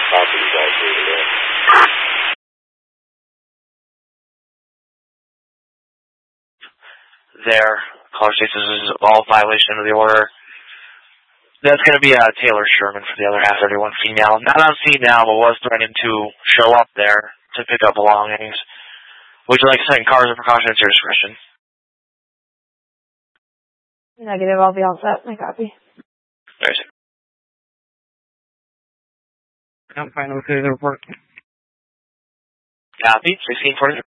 There, caller states this is all violation of the order. That's going to be Taylor Sherman for the other half, everyone female. Not on scene now, but was threatening to show up there to pick up belongings. Would you like to send cars of precaution at your discretion? Negative, I'll be all set. My copy. There's it. I'm fine with the report. Copy, 1640.